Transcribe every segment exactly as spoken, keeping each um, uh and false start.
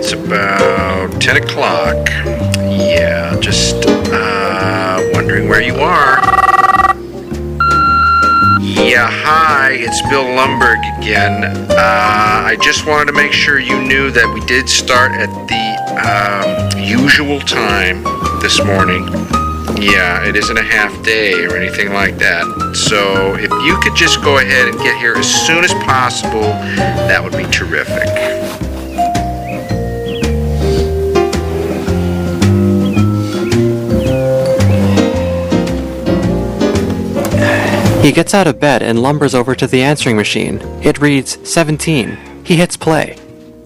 It's about ten o'clock. Yeah, just uh, wondering where you are. Yeah, hi, it's Bill Lumberg again. Uh, I just wanted to make sure you knew that we did start at the um, usual time this morning. Yeah, it isn't a half day or anything like that. So if you could just go ahead and get here as soon as possible, that would be terrific. He gets out of bed and lumbers over to the answering machine. It reads seventeen. He hits play.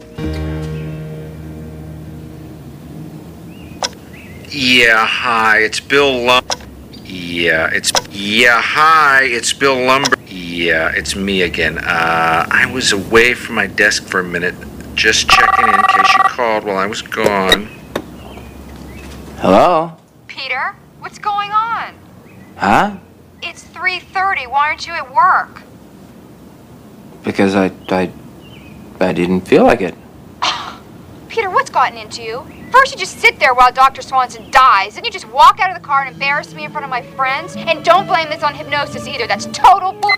Yeah, hi, it's Bill Lum... Yeah, it's... Yeah, hi, it's Bill Lumber... Yeah, it's me again. Uh, I was away from my desk for a minute, just checking in in case you called while I was gone. Hello? Peter, what's going on? Huh? It's three thirty. Why aren't you at work? Because I, I, I didn't feel like it. Peter, what's gotten into you? First you just sit there while Doctor Swanson dies, then you just walk out of the car and embarrass me in front of my friends, and don't blame this on hypnosis either. That's total bull...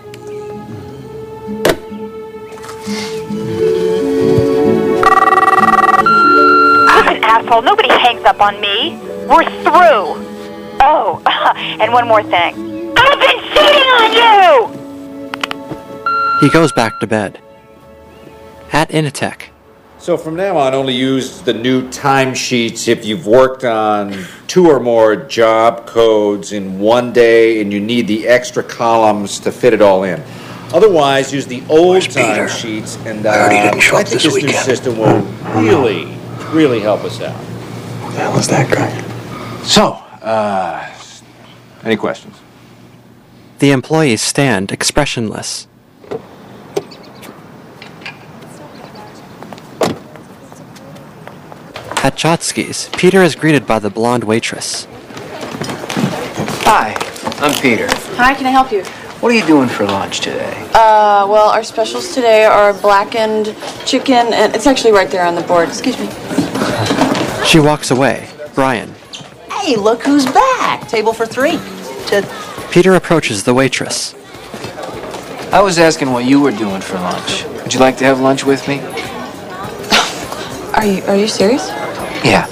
Listen, asshole, nobody hangs up on me. We're through. Oh, and one more thing. I've been cheating on you! He goes back to bed. At Initech. So from now on, only use the new timesheets if you've worked on two or more job codes in one day and you need the extra columns to fit it all in. Otherwise, use the old timesheets, and uh, I, I think this new system will really, really help us out. What the hell is that guy? So, uh, any questions? The employees stand expressionless. At Chotsky's, Peter is greeted by the blonde waitress. Hi, I'm Peter. Hi, can I help you? What are you doing for lunch today? Uh, well, our specials today are blackened chicken, and it's actually right there on the board. Excuse me. She walks away. Brian. Hey, look who's back. Table for three. To... Peter approaches the waitress. I was asking what you were doing for lunch. Would you like to have lunch with me? Are you Are you serious? Yeah.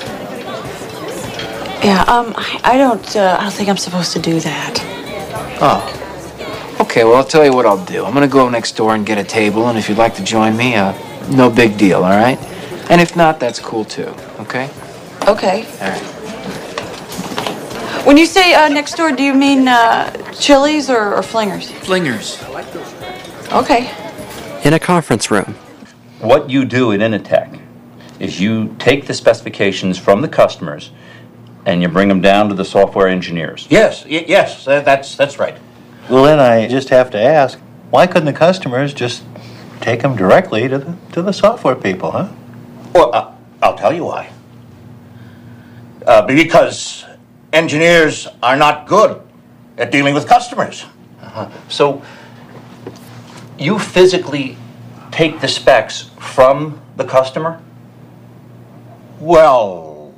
Yeah. Um. I, I don't. Uh, I don't think I'm supposed to do that. Oh. Okay. Well, I'll tell you what I'll do. I'm gonna go next door and get a table, and if you'd like to join me, uh, no big deal. All right. And if not, that's cool too. Okay. Okay. All right. When you say uh, next door, do you mean uh, Chili's or, or Flingers? Flingers. Okay. In a conference room. What you do at Initech is you take the specifications from the customers and you bring them down to the software engineers. Yes, y- yes, uh, that's that's right. Well, then I just have to ask, why couldn't the customers just take them directly to the, to the software people, huh? Well, uh, I'll tell you why. Uh, because engineers are not good at dealing with customers. Uh-huh. So you physically take the specs from the customer? Well,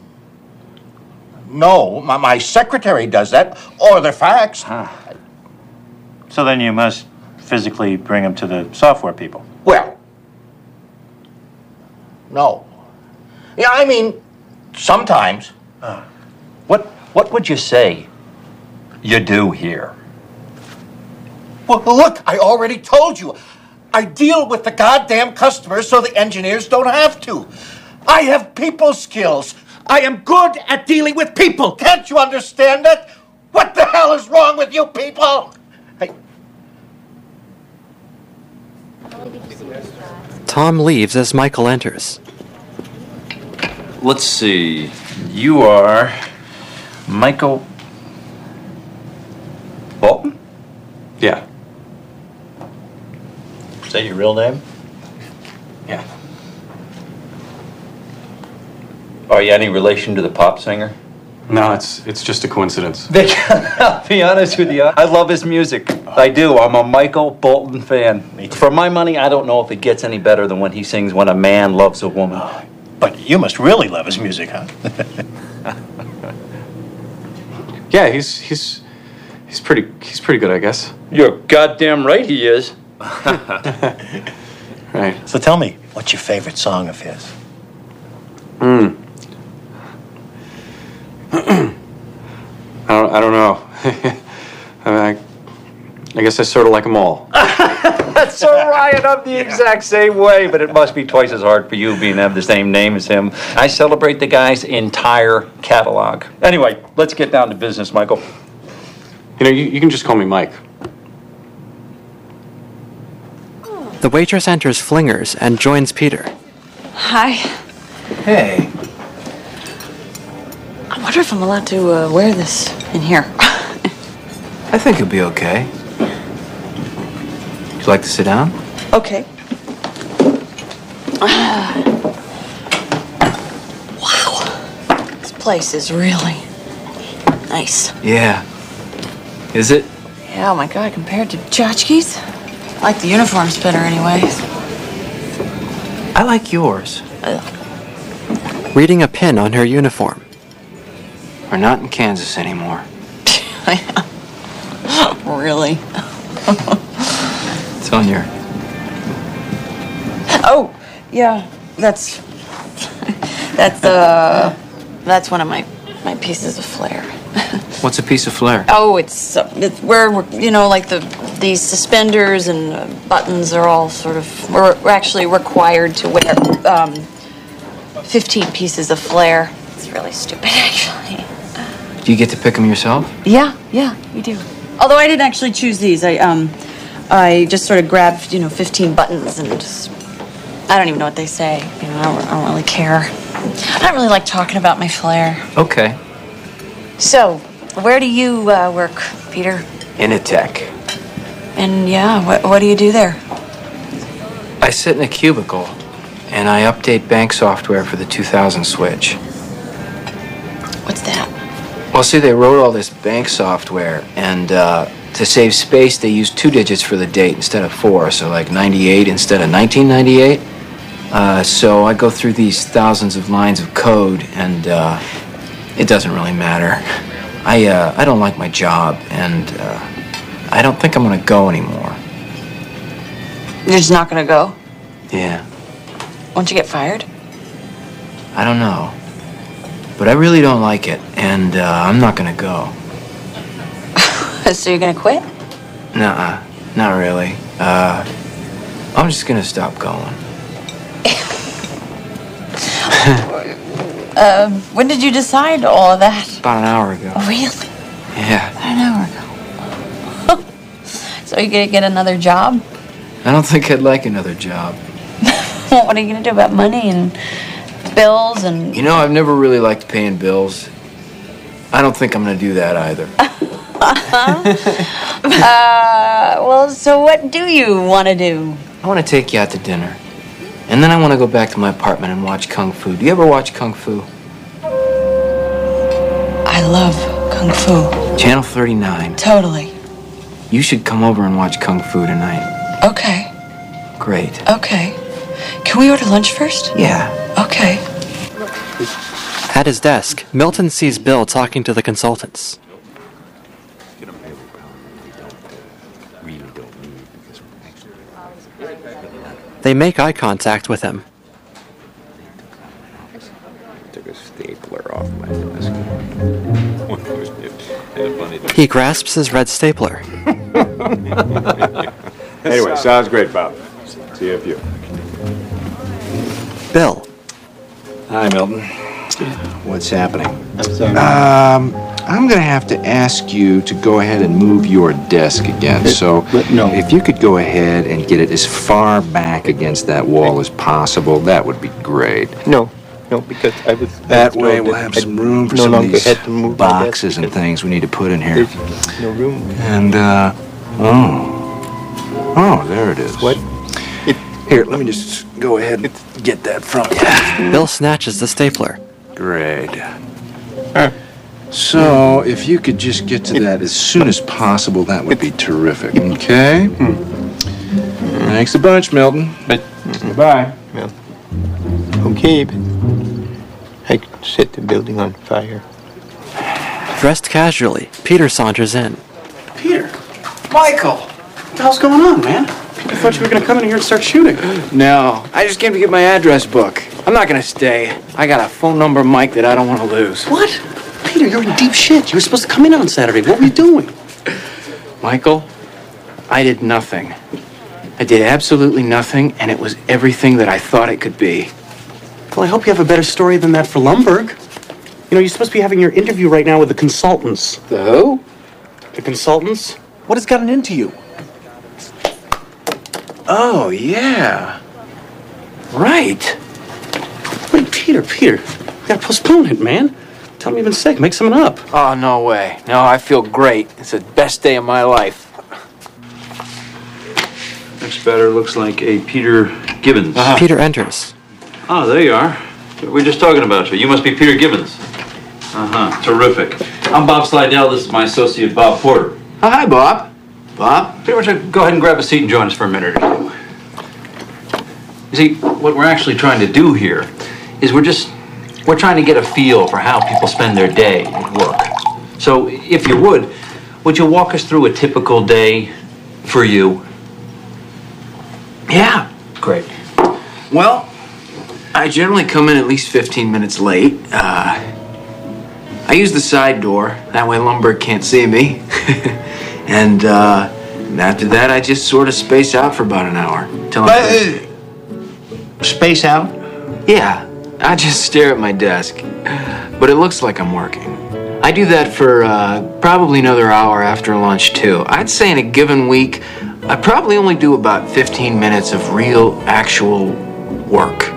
no, my, my secretary does that, or they're faxed. Huh. So then you must physically bring them to the software people. Well, no. Yeah, I mean, sometimes. Uh, what what would you say you do here? Well, look, I already told you. I deal with the goddamn customers so the engineers don't have to. I have people skills. I am good at dealing with people. Can't you understand that? What the hell is wrong with you people? I... Tom leaves as Michael enters. Let's see. You are Michael Bolton? Yeah. Is that your real name? Yeah. Are you any relation to the pop singer? No, it's it's just a coincidence. Vic, I'll be honest with you. I love his music. I do. I'm a Michael Bolton fan. For my money, I don't know if it gets any better than when he sings "When a Man Loves a Woman." But you must really love his music, huh? Yeah, he's he's he's pretty he's pretty good, I guess. You're goddamn right he is. Right. So tell me, what's your favorite song of his? Hmm. I don't I don't know. I, mean, I, I guess I sort of like them all. So Ryan, I'm the exact same way, but it must be twice as hard for you being have the same name as him. I celebrate the guy's entire catalog. Anyway, let's get down to business, Michael. You know, you, you can just call me Mike. The waitress enters Flingers and joins Peter. Hi. Hey. I wonder if I'm allowed to uh, wear this in here. I think it'll be okay. Would you like to sit down? Okay. Ah. Wow. This place is really nice. Yeah. Is it? Yeah, oh my God, compared to Tchotchke's, I like the uniforms better anyways. I like yours. Reading a pin on her uniform. We're not in Kansas anymore. Really? It's on your... Oh, yeah, that's... that's, uh... that's one of my, my pieces of flair. What's a piece of flair? Oh, it's, uh, it's where, we're, you know, like the these suspenders and uh, buttons are all sort of... We're, we're actually required to wear um, fifteen pieces of flair. It's really stupid, actually. Do you get to pick them yourself? Yeah, yeah, we do. Although I didn't actually choose these. I um, I just sort of grabbed, you know, fifteen buttons and just, I don't even know what they say. You know, I don't, I don't really care. I don't really like talking about my flair. Okay. So, where do you uh, work, Peter? Initech. And yeah, what what do you do there? I sit in a cubicle, and I update bank software for the two thousand switch. What's that? Well, see, they wrote all this bank software, and uh, to save space, they used two digits for the date instead of four, so like ninety-eight instead of nineteen ninety-eight. Uh, so I go through these thousands of lines of code, and uh, it doesn't really matter. I uh, I don't like my job, and uh, I don't think I'm gonna go anymore. You're just not gonna go? Yeah, Won't you get fired? I don't know, but I really don't like it, and uh, I'm not gonna go. So you're gonna quit? Nuh-uh, not really. Uh, I'm just gonna stop going. Um, when did you decide all of that? About an hour ago. Oh, really? Yeah. About an hour ago. So you gonna get another job? I don't think I'd like another job. What are you gonna do about money and bills and... You know, I've never really liked paying bills. I don't think I'm gonna do that either. uh, well, so what do you want to do? I want to take you out to dinner. And then I want to go back to my apartment and watch Kung Fu. Do you ever watch Kung Fu? I love Kung Fu. Channel thirty-nine. Totally. You should come over and watch Kung Fu tonight. Okay. Great. Okay. Can we order lunch first? Yeah. Okay. At his desk, Milton sees Bill talking to the consultants. They make eye contact with him. Took a stapler off my desk. He grasps his red stapler. Anyway, sounds great, Bob. See you a few. Bill. Hi, Milton. What's happening? Um, I'm going to have to ask you to go ahead and move your desk again. So, no. if you could go ahead and get it as far back against that wall as possible, that would be great. No, no, because I was... That way we'll have some room for no some of longer these had to move my desk boxes and because things we need to put in here. There's no room. And, uh, oh. Oh, there it is. What? It, Here, let me just go ahead and get that from you. Bill snatches the stapler. Great. So, if you could just get to that as soon as possible, that would be terrific, okay? Thanks a bunch, Milton. But, Goodbye. Yeah. Okay, but I could set the building on fire. Dressed casually, Peter saunters in. Peter! Michael! What the hell's going on, man? I thought you were going to come in here and start shooting. No, I just came to get my address book. I'm not gonna stay. I got a phone number of Mike that I don't want to lose. What? Peter, you're in deep shit. You were supposed to come in on Saturday. What were you doing? Michael, I did nothing. I did absolutely nothing, and it was everything that I thought it could be. Well, I hope you have a better story than that for Lumberg. You know, you're supposed to be having your interview right now with the consultants. The who? The consultants. What has gotten into you? Oh, yeah. Right. Wait, Peter, Peter. You gotta postpone it, man. Tell him you've been sick. Make something up. Oh, no way. No, I feel great. It's the best day of my life. Next batter looks like a Peter Gibbons. Uh-huh. Peter enters. Oh, there you are. We were just talking about you. You must be Peter Gibbons. Uh-huh. Terrific. I'm Bob Slidell. This is my associate, Bob Porter. Oh, hi, Bob. Bob? Pretty much go ahead and grab a seat and join us for a minute or two. You see, what we're actually trying to do here is we're just, we're trying to get a feel for how people spend their day at work. So, if you would, would you walk us through a typical day for you? Yeah. Great. Well, I generally come in at least fifteen minutes late. Uh, I use the side door. That way Lumberg can't see me. and uh, after that, I just sort of space out for about an hour. Till I'm uh, space out? Yeah. I just stare at my desk. But it looks like I'm working. I do that for uh, probably another hour after lunch, too. I'd say in a given week, I probably only do about fifteen minutes of real, actual work.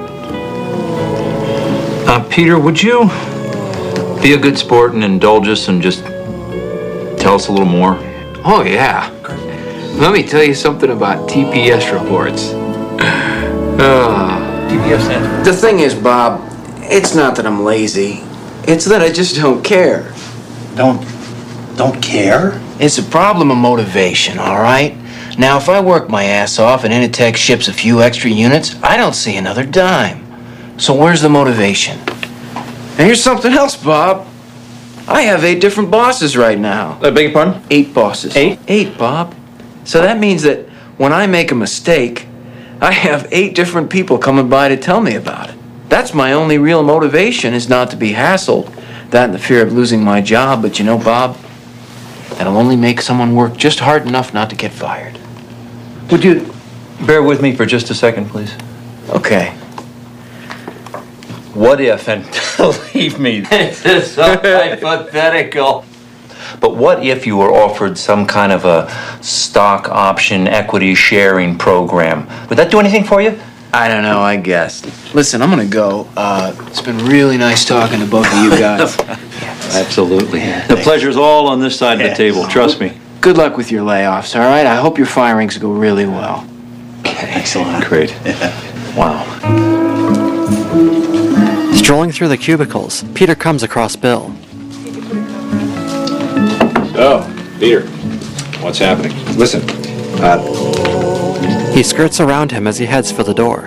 Uh, Peter, would you be a good sport and indulge us and just tell us a little more? Oh, yeah. Let me tell you something about T P S reports. Uh, T P S stands. The thing is, Bob, it's not that I'm lazy. It's that I just don't care. Don't, don't care? It's a problem of motivation, all right? Now, if I work my ass off and Initech ships a few extra units, I don't see another dime. So where's the motivation? And here's something else, Bob. I have eight different bosses right now. I beg your pardon? Eight bosses. Eight? Eight, Bob. So that means that when I make a mistake, I have eight different people coming by to tell me about it. That's my only real motivation, is not to be hassled. That and the fear of losing my job. But you know, Bob, that'll only make someone work just hard enough not to get fired. Would you bear with me for just a second, please? Okay. What if, and believe me, this is so hypothetical, but what if you were offered some kind of a stock option equity sharing program? Would that do anything for you? I don't know, I guess. Listen, I'm gonna go. Uh, it's been really nice talking to both of you guys. Absolutely. Yeah, the pleasure's all on this side of the table, trust me. Good luck with your layoffs, all right? I hope your firings go really well. Excellent. Great. Wow. Strolling through the cubicles, Peter comes across Bill. Oh, Peter. What's happening? Listen, uh... He skirts around him as he heads for the door.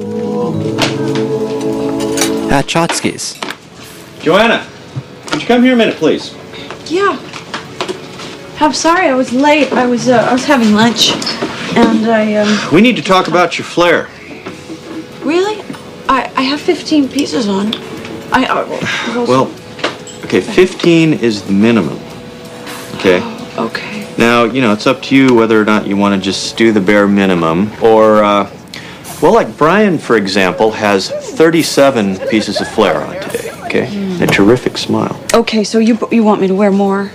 At Chotsky's. Joanna, would you come here a minute, please? Yeah. I'm sorry I was late. I was uh, I was having lunch, and I um. We need to talk about your flare. Really? I I have fifteen pieces on. I uh, Well, okay, fifteen is the minimum. Okay. Okay. Now, you know, it's up to you whether or not you want to just do the bare minimum, or, uh, well, like Brian, for example, has thirty-seven pieces of flare on today, okay? Mm. A terrific smile. Okay, so you you want me to wear more?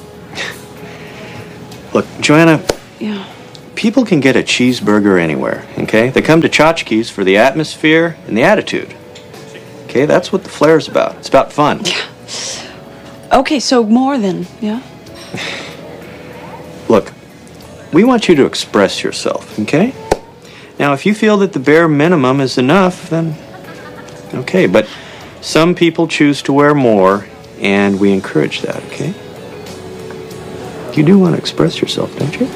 Look, Joanna, Yeah. people can get a cheeseburger anywhere, okay? They come to Tchotchkes for the atmosphere and the attitude. Okay, that's what the flare's about. It's about fun. Yeah. Okay, so more than, yeah? Look, we want you to express yourself, okay? Now, if you feel that the bare minimum is enough, then okay. But some people choose to wear more, and we encourage that, okay? You do want to express yourself, don't you?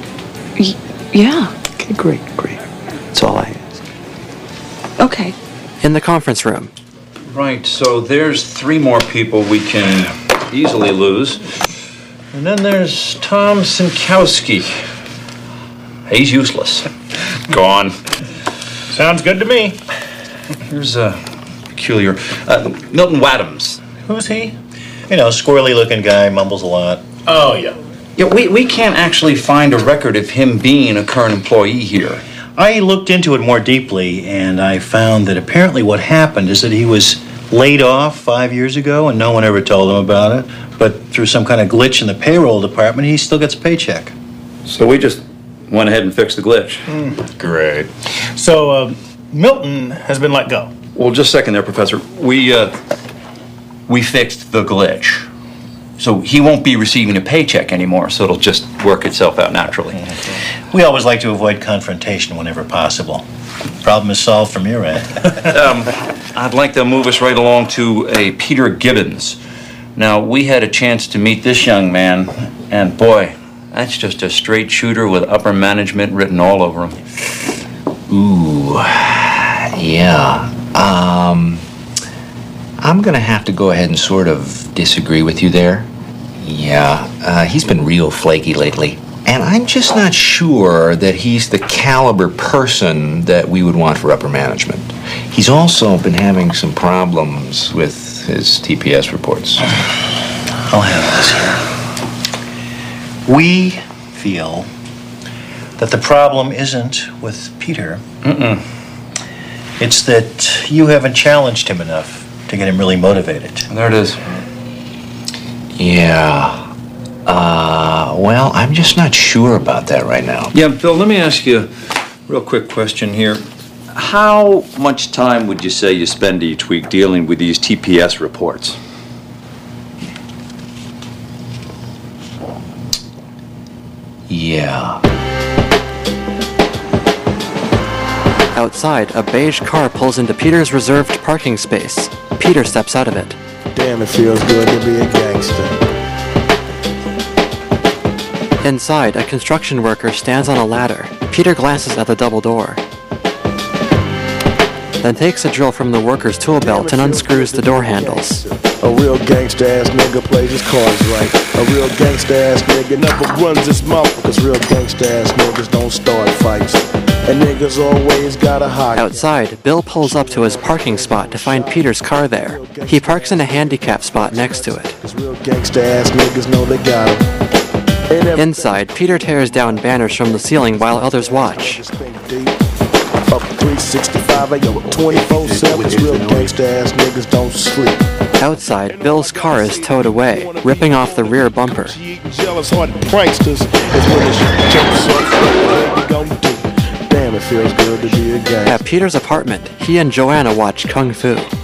Y- yeah. Okay, great, great. That's all I ask. Okay. In the conference room. Right, so there's three more people we can easily lose. And then there's Tom Sinkowski. He's useless. Gone. Sounds good to me. Here's a peculiar... Uh, Milton Wadhams. Who's he? You know, squirrely looking guy, mumbles a lot. Oh, yeah. Yeah, we, we can't actually find a record of him being a current employee here. I looked into it more deeply, and I found that apparently what happened is that he was laid off five years ago, and no one ever told him about it. But through some kind of glitch in the payroll department, he still gets a paycheck. So we just went ahead and fixed the glitch. Mm. Great. So, uh, Milton has been let go. Well, just a second there, Professor. We, uh, we fixed the glitch. So he won't be receiving a paycheck anymore, so it'll just work itself out naturally. Mm-hmm. We always like to avoid confrontation whenever possible. Problem is solved from your end. um, I'd like to move us right along to a Peter Gibbons. Now, we had a chance to meet this young man, and boy, that's just a straight shooter with upper management written all over him. Ooh, yeah. Um, I'm gonna have to go ahead and sort of disagree with you there. Yeah, uh, he's been real flaky lately. And I'm just not sure that he's the caliber person that we would want for upper management. He's also been having some problems with his T P S reports. I'll have this here. We feel that the problem isn't with Peter. Mm-mm. It's that you haven't challenged him enough to get him really motivated. There it is. Yeah. Uh, well, I'm just not sure about that right now. Yeah, Bill, let me ask you a real quick question here. How much time would you say you spend each week dealing with these T P S reports? Yeah. Outside, a beige car pulls into Peter's reserved parking space. Peter steps out of it. Damn, it feels good to be a gangster. Inside, a construction worker stands on a ladder. Peter glances at the double door, then takes a drill from the worker's tool belt and unscrews the door handles. A real gangsta ass nigga plays his cards right. A real gangsta ass nigga never runs his mouth, because real gangsta ass niggas don't start fights. And niggas always gotta hide. Outside, Bill pulls up to his parking spot to find Peter's car there. He parks in a handicap spot next to it. Real gangsta ass niggas know they got him. Inside, Peter tears down banners from the ceiling while others watch. Up three sixty-five, yo, twenty-four seven, real gangsta ass niggas don't sleep. Outside, Bill's car is towed away, ripping off the rear bumper. Jealous hearted pranksters is when the shit jumps up. What we gon' do? Damn, it feels good to be a gangster. At Peter's apartment, he and Joanna watch Kung Fu.